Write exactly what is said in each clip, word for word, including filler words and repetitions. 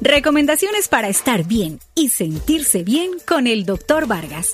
Recomendaciones para estar bien y sentirse bien con el doctor Vargas.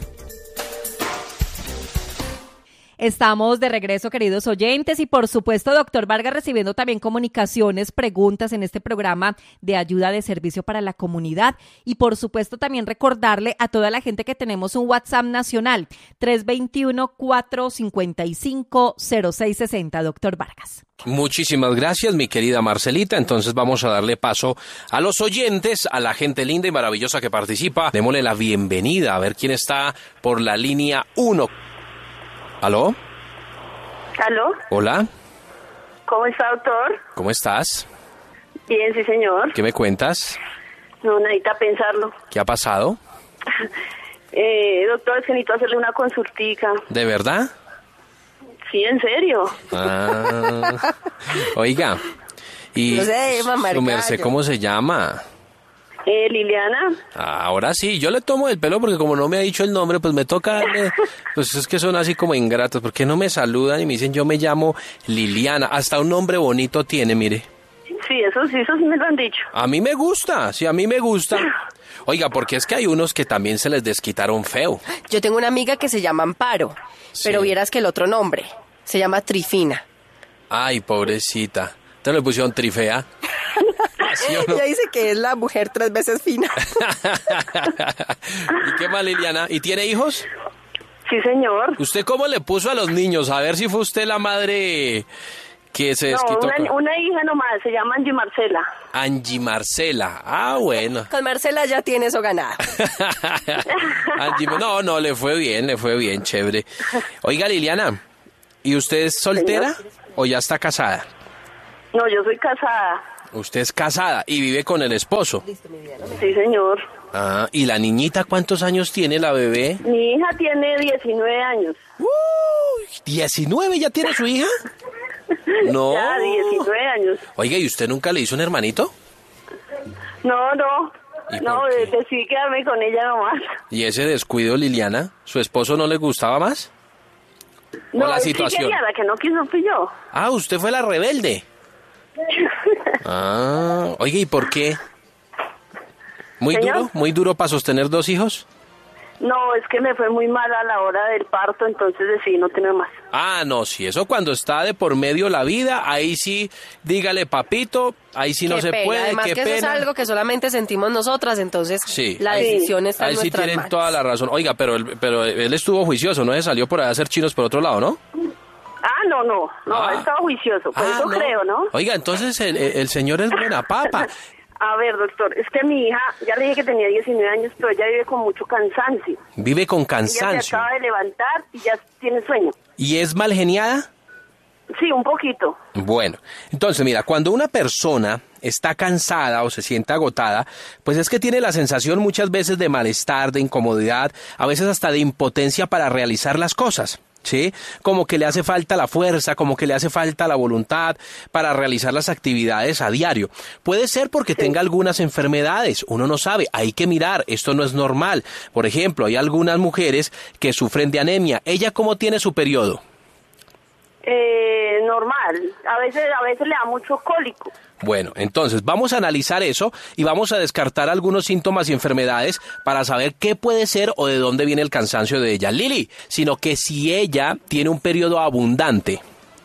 Estamos de regreso, queridos oyentes, y por supuesto, doctor Vargas, recibiendo también comunicaciones, preguntas en este programa de ayuda de servicio para la comunidad. Y por supuesto, también recordarle a toda la gente que tenemos un WhatsApp nacional, tres dos uno, cuatro cinco cinco, cero seis seis cero, doctor Vargas. Muchísimas gracias, mi querida Marcelita. Entonces vamos a darle paso a los oyentes, a la gente linda y maravillosa que participa. Démosle la bienvenida a ver quién está por la línea uno. ¿Aló? ¿Aló? Hola. ¿Cómo está, doctor? ¿Cómo estás? Bien, sí, señor. ¿Qué me cuentas? No, necesita pensarlo. ¿Qué ha pasado? eh, doctor, es que necesito hacerle una consultica. ¿De verdad? Sí, en serio. Ah, oiga, ¿y no sé, mamá, su merced cómo se llama? Eh, Liliana. Ahora sí, yo le tomo el pelo porque como no me ha dicho el nombre, pues me toca darle, pues es que son así como ingratos, porque no me saludan y me dicen yo me llamo Liliana, hasta un nombre bonito tiene, mire. Sí, eso sí, eso sí me lo han dicho. A mí me gusta, sí, a mí me gusta. Oiga, porque es que hay unos que también se les desquitaron feo. Yo tengo una amiga que se llama Amparo, sí. Pero vieras que el otro nombre se llama Trifina. Ay, pobrecita, ¿te le pusieron Trifea? ¿Sí o no? Ella dice que es la mujer tres veces fina. ¿Y qué más, Liliana? ¿Y tiene hijos? Sí, señor. ¿Usted cómo le puso a los niños? A ver si fue usted la madre que se desquitó. No, una, con... una hija nomás, se llama Angie Marcela. Angie Marcela, ah, bueno. Con Marcela ya tiene eso ganado. Angie, no, no, le fue bien, le fue bien, chévere. Oiga, Liliana, ¿y usted es soltera ¿Señor? O ya está casada? No, yo soy casada. Usted es casada y vive con el esposo. Sí, señor. Ah, ¿y la niñita cuántos años tiene, la bebé? Mi hija tiene diecinueve años. Uy, ¿diecinueve ya tiene su hija? No. Ya, diecinueve años. Oiga, ¿y usted nunca le hizo un hermanito? No, no. No, decidí quedarme con ella nomás. ¿Y ese descuido, Liliana? ¿Su esposo no le gustaba más? No, ¿O la él situación? Sí quería, la que no quiso fui yo. Ah, usted fue la rebelde. Ah, oiga, ¿y por qué? ¿Muy ¿Señor? duro? ¿Muy duro para sostener dos hijos? No, es que me fue muy mal a la hora del parto, entonces decidí no tener más. Ah, no, sí, eso cuando está de por medio la vida, ahí sí, dígale papito, ahí sí qué no se pena. puede, Además qué que pena. eso es algo que solamente sentimos nosotras, entonces sí. la decisión está ahí en sí nuestras tienen manos. toda la razón. Oiga, pero, el, pero él estuvo juicioso, ¿no? Se salió por ahí a hacer chinos por otro lado, ¿no? Ah, no, no, no, Ah. estaba juicioso, por Ah, eso no. creo, ¿no? Oiga, entonces el, el, el señor es buena papa. A ver, doctor, es que mi hija, ya le dije que tenía diecinueve años, pero ella vive con mucho cansancio. Vive con Ella se cansancio. acaba de levantar y ya tiene sueño. ¿Y es mal geniada? Sí, un poquito. Bueno, entonces mira, cuando una persona está cansada o se siente agotada, pues es que tiene la sensación muchas veces de malestar, de incomodidad, a veces hasta de impotencia para realizar las cosas. ¿Sí? Como que le hace falta la fuerza, como que le hace falta la voluntad para realizar las actividades a diario. Puede ser porque sí. tenga algunas enfermedades, uno no sabe, hay que mirar, esto no es normal. Por ejemplo, hay algunas mujeres que sufren de anemia. ¿Ella cómo tiene su periodo? Eh, normal, a veces, a veces le da mucho cólico. Bueno, entonces vamos a analizar eso y vamos a descartar algunos síntomas y enfermedades para saber qué puede ser o de dónde viene el cansancio de ella. Lili, sino que si ella tiene un periodo abundante.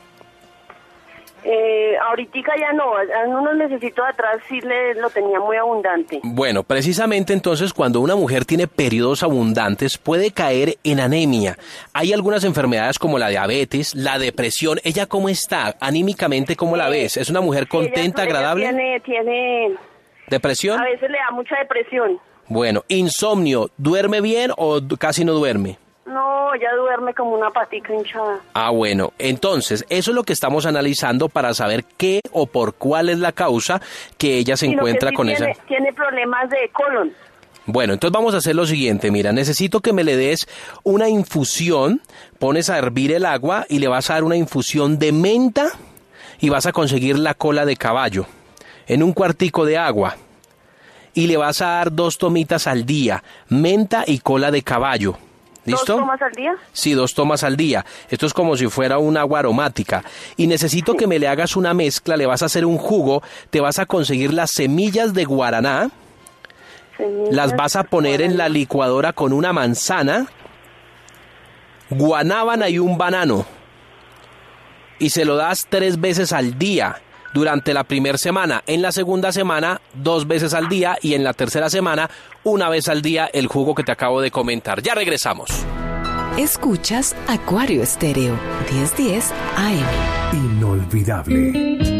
Eh, ahorita ya no, en unos necesitos atrás sí le, lo tenía muy abundante. Bueno, precisamente entonces cuando una mujer tiene periodos abundantes puede caer en anemia. Hay algunas enfermedades como la diabetes, la depresión. ¿Ella cómo está? Anímicamente, ¿cómo la ves? ¿Es una mujer contenta, ella, agradable? Ella tiene, tiene... ¿Depresión? A veces le da mucha depresión. Bueno, insomnio, ¿duerme bien o casi no duerme? No, ella duerme como una patica hinchada. Ah, bueno, entonces, eso es lo que estamos analizando para saber qué o por cuál es la causa que ella se Sino encuentra que sí con tiene, esa... tiene problemas de colon. Bueno, entonces vamos a hacer lo siguiente, mira, necesito que me le des una infusión, pones a hervir el agua y le vas a dar una infusión de menta y vas a conseguir la cola de caballo en un cuartico de agua y le vas a dar dos tomitas al día, menta y cola de caballo. ¿Listo? ¿Dos tomas al día? Sí, dos tomas al día. Esto es como si fuera un agua aromática. Y necesito sí. que me le hagas una mezcla, le vas a hacer un jugo, te vas a conseguir las semillas de guaraná, semillas las vas a poner en la licuadora con una manzana, guanábana y un banano. Y se lo das tres veces al día durante la primera semana. En la segunda semana, dos veces al día. Y en la tercera semana, una vez al día, el jugo que te acabo de comentar. Ya regresamos. Escuchas Acuario Estéreo, diez diez A M. Inolvidable.